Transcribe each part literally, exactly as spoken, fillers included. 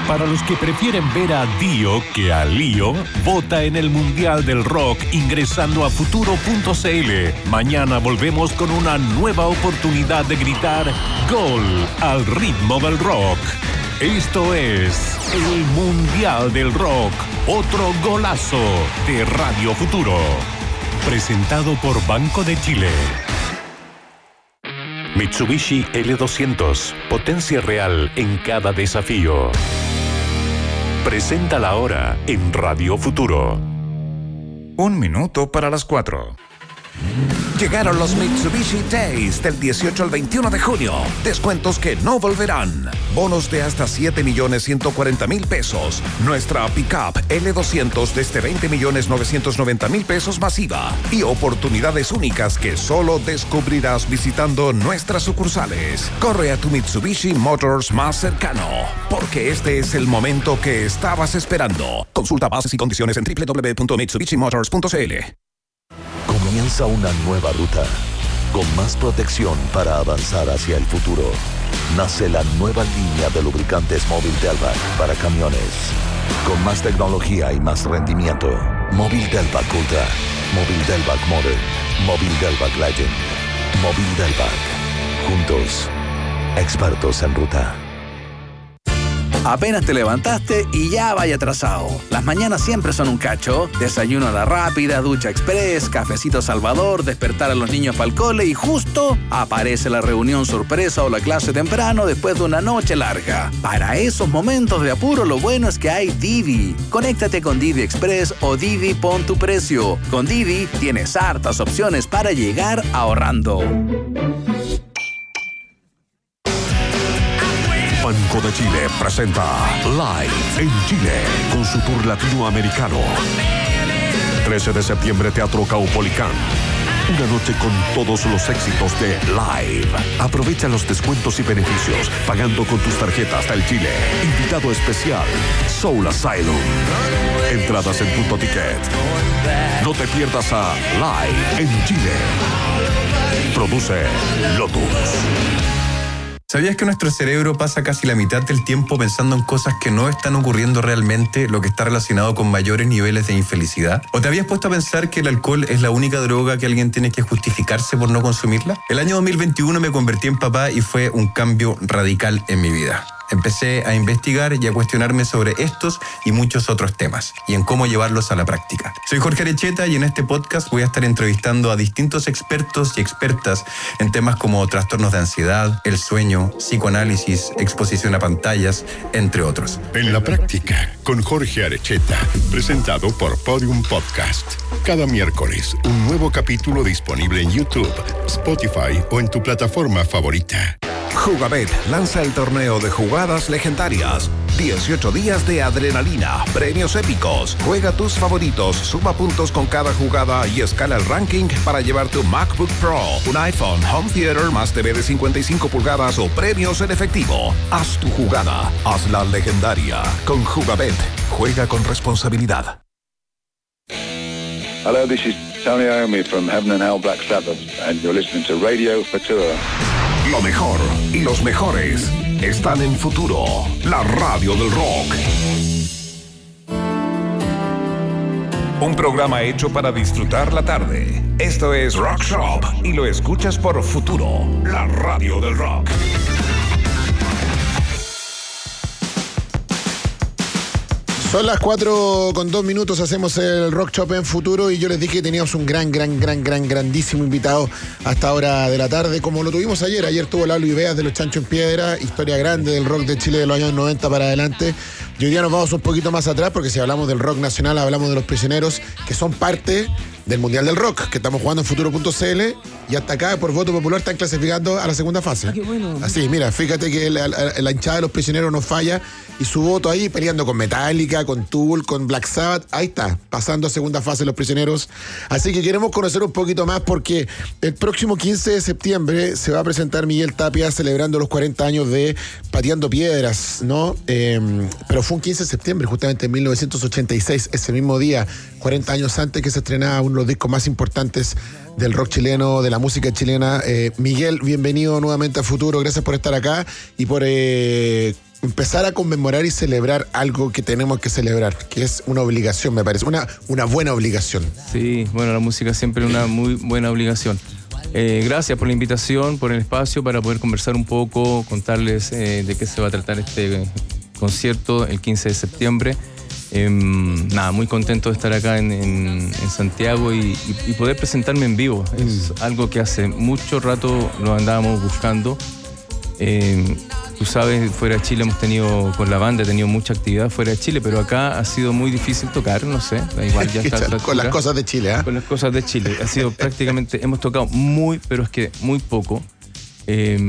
Para los que prefieren ver a Dio que a Lío, vota en el Mundial del Rock ingresando a futuro punto c l. Mañana volvemos con una nueva oportunidad de gritar ¡Gol! Al ritmo del rock. Esto es el Mundial del Rock, otro golazo de Radio Futuro. Presentado por Banco de Chile. Mitsubishi L doscientos, potencia real en cada desafío. Presenta la hora en Radio Futuro. Un minuto para las cuatro. Llegaron los Mitsubishi Days del dieciocho al veintiuno de junio. Descuentos que no volverán. Bonos de hasta siete millones ciento cuarenta mil pesos. Nuestra pickup L doscientos desde veinte millones novecientos noventa mil pesos masiva. Y oportunidades únicas que solo descubrirás visitando nuestras sucursales. Corre a tu Mitsubishi Motors más cercano, porque este es el momento que estabas esperando. Consulta bases y condiciones en doble u doble u doble u punto mitsubishi motors punto c l. Comienza una nueva ruta, con más protección para avanzar hacia el futuro. Nace la nueva línea de lubricantes Móvil Delvac para camiones. Con más tecnología y más rendimiento. Móvil Delvac Ultra, Móvil Delvac Modern, Móvil Delvac Legend, Móvil Delvac. Juntos, expertos en ruta. Apenas te levantaste y ya vaya atrasado. Las mañanas siempre son un cacho. Desayuno a la rápida, ducha express, cafecito Salvador, despertar a los niños para el cole y justo aparece la reunión sorpresa o la clase temprano después de una noche larga. Para esos momentos de apuro, lo bueno es que hay Didi. Conéctate con Didi Express o Didi Pon tu Precio. Con Didi tienes hartas opciones para llegar ahorrando. Banco de Chile presenta Live en Chile con su tour latinoamericano. trece de septiembre, Teatro Caupolicán. Una noche con todos los éxitos de Live. Aprovecha los descuentos y beneficios pagando con tus tarjetas del Chile. Invitado especial, Soul Asylum. Entradas en Punto Ticket. No te pierdas a Live en Chile. Produce Lotus. ¿Sabías que nuestro cerebro pasa casi la mitad del tiempo pensando en cosas que no están ocurriendo realmente, lo que está relacionado con mayores niveles de infelicidad? ¿O te habías puesto a pensar que el alcohol es la única droga que alguien tiene que justificarse por no consumirla? El año dos mil veintiuno me convertí en papá y fue un cambio radical en mi vida. Empecé a investigar y a cuestionarme sobre estos y muchos otros temas y en cómo llevarlos a la práctica. Soy Jorge Arecheta y en este podcast voy a estar entrevistando a distintos expertos y expertas en temas como trastornos de ansiedad, el sueño, psicoanálisis, exposición a pantallas, entre otros. En la práctica, con Jorge Arecheta, presentado por Podium Podcast. Cada miércoles, un nuevo capítulo disponible en YouTube, Spotify o en tu plataforma favorita. Jugabet lanza el torneo de jugadas legendarias. dieciocho días de adrenalina, premios épicos. Juega tus favoritos, suma puntos con cada jugada y escala el ranking para llevar tu MacBook Pro, un iPhone, home theater más T V de cincuenta y cinco pulgadas o premios en efectivo. Haz tu jugada, hazla legendaria. Con Jugabet, juega con responsabilidad. Hello, this is Tony Iommi from Heaven and Hell Black Sabbath, and you're listening to Radio Futuro. Lo mejor y los mejores están en Futuro, la radio del rock. Un programa hecho para disfrutar la tarde. Esto es Rock Shop y lo escuchas por Futuro, la radio del rock. Son las cuatro con dos minutos, hacemos el Rock Shop en Futuro y yo les dije que teníamos un gran, gran, gran, gran, grandísimo invitado a esta hora de la tarde, como lo tuvimos ayer. Ayer tuvo Lalo Ibeas de Los Chanchos en Piedra, historia grande del rock de Chile de los años noventa para adelante. Y hoy día nos vamos un poquito más atrás porque si hablamos del rock nacional, hablamos de Los Prisioneros, que son parte del Mundial del Rock, que estamos jugando en futuro punto c l y hasta acá por voto popular están clasificando a la segunda fase. Ah, qué bueno. Así, mira, fíjate que la, la, la hinchada de Los Prisioneros no falla y su voto ahí peleando con Metallica, con Tool, con Black Sabbath, ahí está, pasando a segunda fase Los Prisioneros. Así que queremos conocer un poquito más porque el próximo quince de septiembre se va a presentar Miguel Tapia celebrando los cuarenta años de Pateando Piedras, ¿no? Eh, pero fue un quince de septiembre, justamente en mil novecientos ochenta y seis, ese mismo día, cuarenta años antes que se estrenaba uno de los discos más importantes del rock chileno, de la música chilena. Eh, Miguel, bienvenido nuevamente a Futuro, gracias por estar acá y por eh, empezar a conmemorar y celebrar algo que tenemos que celebrar, que es una obligación, me parece, una, una buena obligación. Sí, bueno, la música siempre es una muy buena obligación. Eh, gracias por la invitación, por el espacio para poder conversar un poco, contarles eh, de qué se va a tratar este concierto el quince de septiembre. Eh, nada, muy contento de estar acá en, en, en Santiago y, y, y poder presentarme en vivo. Es mm. algo que hace mucho rato lo andábamos buscando. Eh, tú sabes, fuera de Chile hemos tenido, con la banda, he tenido mucha actividad fuera de Chile, pero acá ha sido muy difícil tocar, no sé, igual ya está. Con las cosas de Chile, ¿eh? Con las cosas de Chile. Ha sido prácticamente, hemos tocado muy, pero es que muy poco. Eh,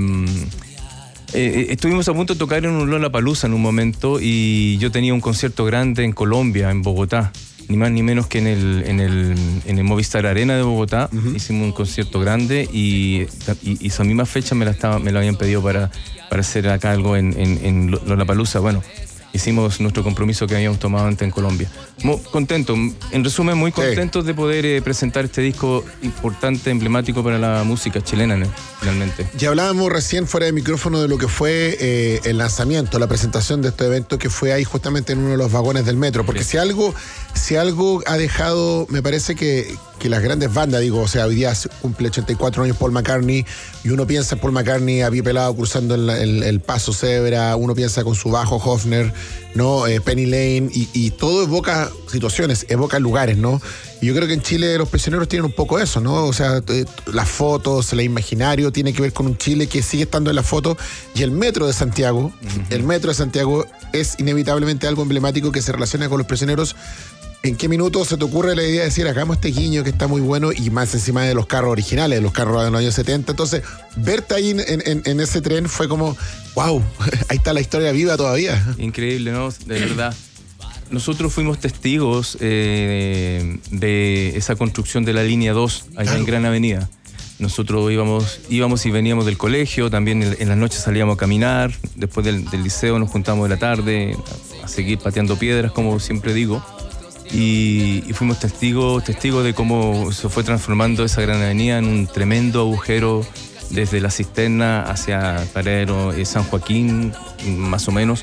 eh, estuvimos a punto de tocar en un Lollapalooza en un momento y yo tenía un concierto grande en Colombia, en Bogotá. Ni más ni menos que en el, en el, en el Movistar Arena de Bogotá. Uh-huh. Hicimos un concierto grande y, y, y esa misma fecha me la, estaba, me la habían pedido para, para hacer acá algo en, en, en Lollapalooza. Bueno, hicimos nuestro compromiso que habíamos tomado antes en Colombia. Muy contento, en resumen, muy contentos sí. de poder eh, presentar este disco importante, emblemático para la música chilena, ¿no? Finalmente. Ya hablábamos recién fuera de micrófono de lo que fue eh, el lanzamiento, la presentación de este evento que fue ahí justamente en uno de los vagones del metro, porque sí. si algo, si algo ha dejado, me parece que, que las grandes bandas, digo, o sea, hoy día cumple ochenta y cuatro años Paul McCartney y uno piensa en Paul McCartney a pie pelado cruzando el, el, el paso Cebra, uno piensa con su bajo Hofner, ¿no? Eh, Penny Lane y, y todo evoca situaciones, evoca lugares, ¿no? Y yo creo que en Chile Los Prisioneros tienen un poco eso, ¿no? O sea, eh, las fotos, el imaginario tiene que ver con un Chile que sigue estando en la foto y el metro de Santiago, uh-huh. el metro de Santiago es inevitablemente algo emblemático que se relaciona con Los Prisioneros. ¿En qué minuto se te ocurre la idea de decir hagamos este guiño que está muy bueno y más encima de los carros originales, de los carros de los años setenta? Entonces, verte ahí en, en, en ese tren fue como, wow, ahí está la historia viva todavía. Increíble, ¿no? De verdad. Nosotros fuimos testigos eh, de esa construcción de la línea dos allá claro. en Gran Avenida. Nosotros íbamos, íbamos y veníamos del colegio, también en, en las noches salíamos a caminar, después del, del liceo nos juntamos de la tarde a seguir pateando piedras, como siempre digo. Y, y fuimos testigos testigos de cómo se fue transformando esa Gran Avenida en un tremendo agujero desde la cisterna hacia Paradero eh, San Joaquín, más o menos.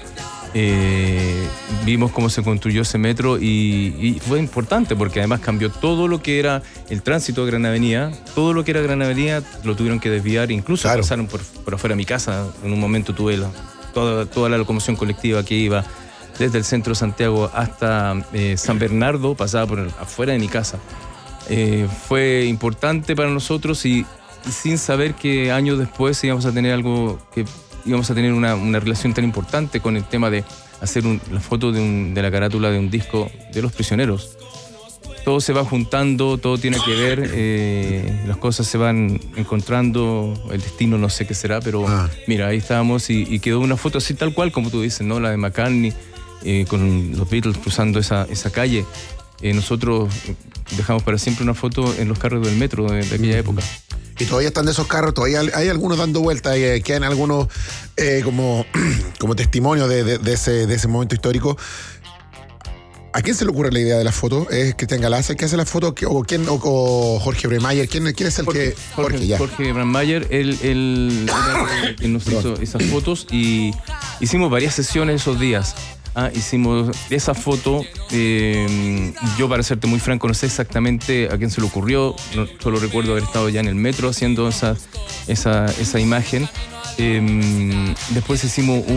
Eh, vimos cómo se construyó ese metro y, y fue importante porque además cambió todo lo que era el tránsito de Gran Avenida, todo lo que era Gran Avenida lo tuvieron que desviar, incluso claro. pasaron por, por afuera de mi casa. En un momento tuve la, toda, toda la locomoción colectiva que iba desde el centro de Santiago hasta eh, San Bernardo, pasaba por afuera de mi casa. Eh, fue importante para nosotros y, y sin saber que años después íbamos a tener algo, que íbamos a tener una, una relación tan importante con el tema de hacer un, la foto de, un, de la carátula de un disco de Los Prisioneros. Todo se va juntando, todo tiene que ver, eh, las cosas se van encontrando, el destino no sé qué será, pero ah. mira, ahí estábamos y, y quedó una foto así tal cual, como tú dices, ¿no? La de McCartney, Eh, con los Beatles cruzando esa, esa calle. Eh, nosotros dejamos para siempre una foto en los carros del metro de, de aquella época. Y todavía están de esos carros, todavía hay algunos dando vueltas, eh, quedan algunos eh, como, como testimonio de, de, de, ese, de ese momento histórico. ¿A quién se le ocurre la idea de la foto? ¿Es Cristian Galaz el que hace la foto? ¿O, quién, o, o Jorge Brandmeier? ¿Quién, ¿Quién es el Jorge, que...? Jorge, Jorge, ya. Jorge Brandmeier, él, él era el que nos hizo esas fotos y hicimos varias sesiones esos días. Ah, hicimos esa foto, eh, yo para serte muy franco no sé exactamente a quién se le ocurrió, no, solo recuerdo haber estado ya en el metro haciendo esa, esa, esa imagen. Eh, después hicimos un